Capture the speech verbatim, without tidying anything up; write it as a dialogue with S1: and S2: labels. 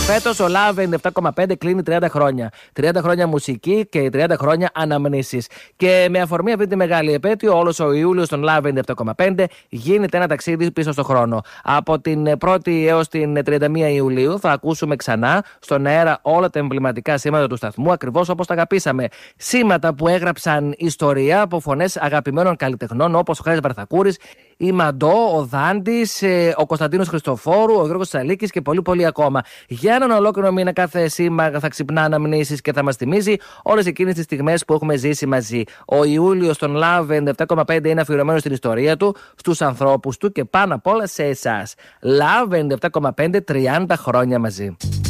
S1: Φέτος ο Love ενενήντα επτά κόμμα πέντε κλείνει τριάντα χρόνια. τριάντα χρόνια μουσική και τριάντα χρόνια αναμνήσεις. Και με αφορμή αυτή τη μεγάλη επέτειο, όλος ο Ιούλιος των Love ενενήντα επτά κόμμα πέντε γίνεται ένα ταξίδι πίσω στον χρόνο. Από την πρώτη έως την τριάντα μία Ιουλίου θα ακούσουμε ξανά στον αέρα όλα τα εμβληματικά σήματα του σταθμού, ακριβώς όπως τα αγαπήσαμε. Σήματα που έγραψαν ιστορία από φωνές αγαπημένων καλλιτεχνών όπως ο Χάρης Βαρθακούρης, η Μαντό, ο Δάντης, ο Κωνσταντίνος Χριστοφόρου, ο Γιώργος Τσαλίκης και πολλοί πολλοί ακόμα. Για έναν ολόκληρο μήνα κάθε σήμα θα ξυπνά αναμνήσεις και θα μας θυμίζει όλες εκείνες τις στιγμές που έχουμε ζήσει μαζί. Ο Ιούλιος των Love ενενήντα επτά κόμμα πέντε είναι αφιερωμένος στην ιστορία του, στους ανθρώπους του και πάνω απ' όλα σε εσάς. Love ενενήντα επτά κόμμα πέντε, τριάντα χρόνια μαζί.